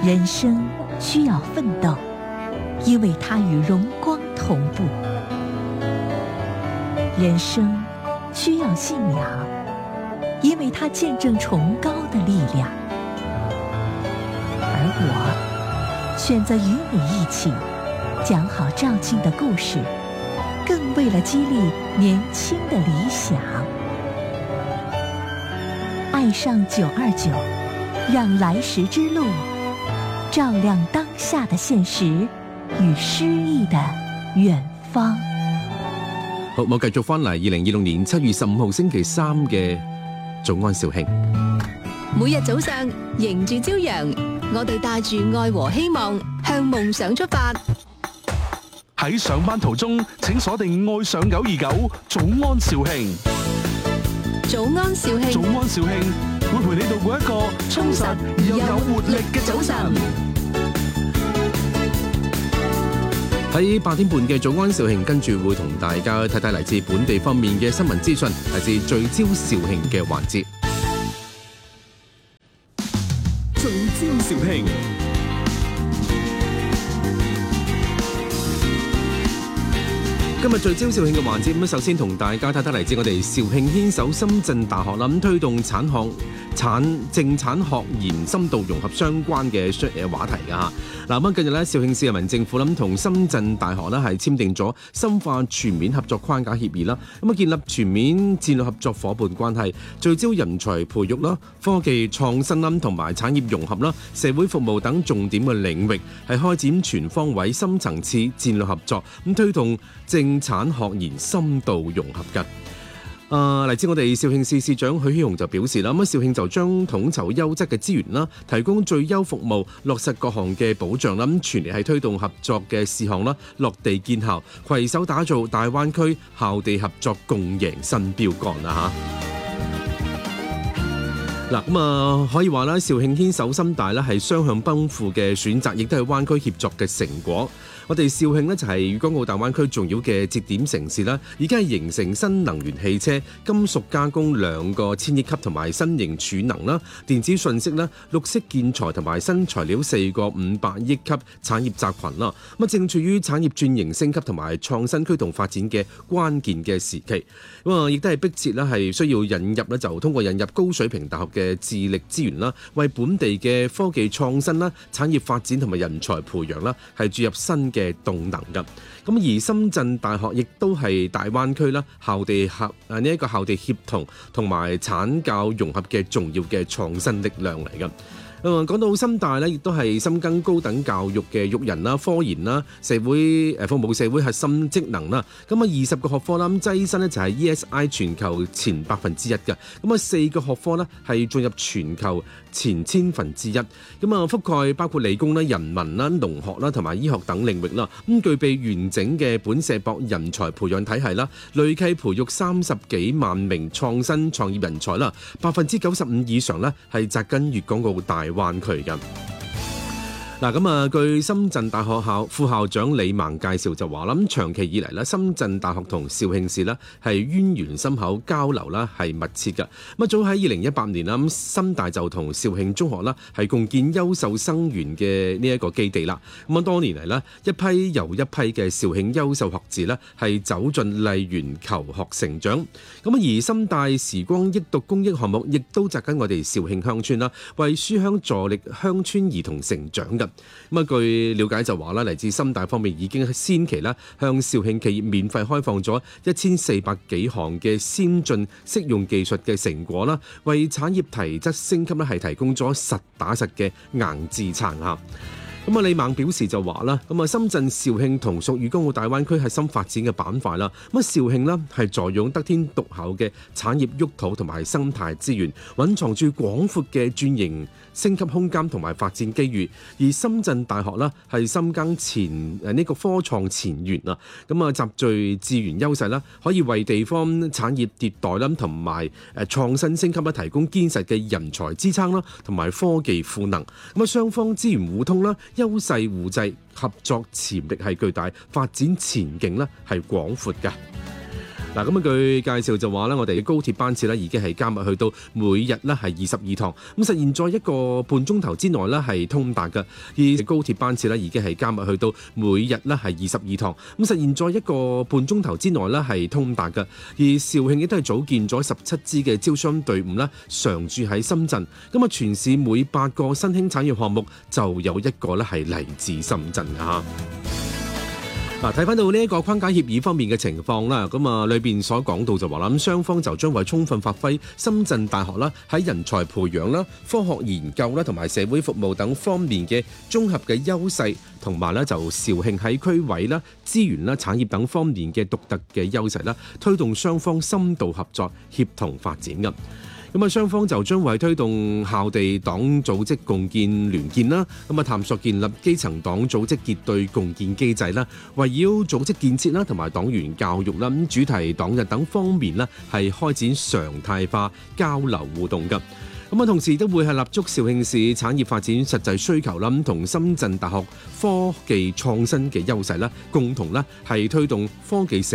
人生需要奋鬥，因為它與榮光同步；人生需要信仰，因為它見證崇高的力量。而我選擇與你一起講好趙靜的故事，更為了激勵年輕的理想。愛上929，讓來時之路照亮當下的現實與詩意的遠方。 好，我繼續翻嚟2026年7月15號星期三嘅早安肇慶。 每日早上迎住朝陽，我哋帶住愛和希望向夢想出發。 喺上班途中，請鎖定愛上929早安肇慶。 早安肇慶， 早安肇慶會陪你度過一個充實而又有活力嘅早晨。 喺8點半嘅早安肇慶，跟住會同大家睇睇嚟自本地方面嘅新聞資訊，嚟自聚焦肇慶嘅環節。 聚焦肇慶。 今日聚焦肇慶嘅環節，咁首先同大家睇睇嚟自我哋肇慶牽手深圳大學啦，咁推動淨產學研深度融合相關嘅話題㗎嚇。嗱咁近日咧，肇慶市人民政府啦同深圳大學咧係簽訂咗深化全面合作框架協議啦，咁啊建立全面戰略合作伙伴關係，聚焦人才培育啦、科技創新啦同埋產業融合啦、社會服務等重點嘅領域，係開展全方位深層次戰略合作，咁推動淨產學研深度融合嘅。嚟自我哋肇慶市市長許熙紅就表示啦，咁肇慶就將統籌優質嘅資源啦，提供最優服務，落實各項嘅保障啦，咁全力係推動合作嘅事項啦，落地見效，攜手打造大灣區校地合作共贏新標杆啦嚇。嗱咁可以話啦，肇慶牽手深大咧係雙向奔赴嘅選擇，亦都係灣區協作嘅成果。我哋肇慶呢就係粵港澳大灣區重要嘅節點城市啦，而家係形成新能源汽車、金屬加工2個千億級同埋新型儲能啦、電子信息啦、綠色建材同埋新材料4個500億級產業集群啦。咁正處於產業轉型升級同埋創新驅動發展嘅關鍵嘅時期。咁亦都係迫切啦，係需要引入咧，就通過引入高水平大學嘅智力資源啦，為本地嘅科技創新啦、產業發展同埋人才培養啦，係注入新嘅動能㗎。咁而深圳大學亦都係大灣區啦校地協同同埋產教融合嘅重要嘅創新力量嚟㗎。講到深大咧，亦都係深耕高等教育嘅育人啦、科研啦、社會服務社會核心職能啦。咁20個學科啦，咁躋身咧就係 ESI 全球前1%嘅。咁4個學科咧係進入全球前1,000%。咁覆蓋包括理工啦、人文啦、農學啦同埋醫學等領域啦。咁具備完整嘅本社博人才培養體系啦，累計培育30幾萬名創新創業人才啦，95%以上咧係扎根粵港澳大灣區嘅。據深圳大學副校長李孟介紹就話啦，長期以嚟咧，深圳大學同肇慶市咧係淵源深厚，交流啦係密切嘅。早喺2018年啦，深大就同肇慶中學啦係共建優秀生源嘅呢一個基地啦。多年嚟咧，一批又一批嘅肇慶優秀學子咧係走進麗園求學成長。而深大時光益讀公益項目亦都扎緊我哋肇慶鄉村啦，為書香助力鄉村兒童成長嘅。據了解就話啦，嚟自深大方面已經先期啦，向肇慶企業免費開放咗1400幾項嘅先進適用技術嘅成果啦，為產業提質升級咧係提供咗實打實嘅硬支撐嚇。李孟表示就話啦，深圳、肇慶同屬粵港澳大灣區核心發展嘅板塊啦。肇慶呢係坐擁得天獨厚嘅產業沃土同埋生態資源，蘊藏住廣闊嘅轉型升級空間同埋發展機遇。而深圳大學啦係深耕呢個科創前沿啊，集聚資源優勢啦，可以為地方產業迭代啦同埋創新升級啦提供堅實嘅人才支撐啦，同埋科技賦能。雙方資源互通啦，優勢互濟，合作潛力係巨大，發展前景咧係廣闊嘅。 嗱，咁據介紹就話咧，我哋嘅高鐵班次咧已經係加密去到每日咧係22趟，咁實現在1個半鐘頭之內咧係通達嘅。而高鐵班次咧已經係加密去到每日咧係22趟，咁實現在1個半鐘頭之內咧係通達嘅。而肇慶亦都係組建咗17支嘅招商隊伍啦，常駐喺深圳。咁啊，全市每8個新興產業項目就有1個咧係嚟自深圳啊。嗱，睇翻到呢一個框架協議方面嘅情況啦，咁啊裏邊所講到就話啦，咁雙方就將會充分發揮深圳大學啦喺人才培養啦、科學研究啦同埋社會服務等方面嘅綜合嘅優勢，同埋咧就肇慶喺區位啦、資源啦、產業等方面嘅獨特嘅優勢啦，推動雙方深度合作、協同發展嘅。咁啊，雙方就將會推動校地黨組織共建聯建啦，咁啊探索建立基層黨組織結對共建機制啦，圍繞組織建設啦同埋黨員教育啦、主題黨日等方面啦，係開展常態化交流互動嘅。咁啊，同時都會係立足肇慶市產業發展實際需求啦，同深圳大學科技創新嘅優勢啦，共同咧係推動科技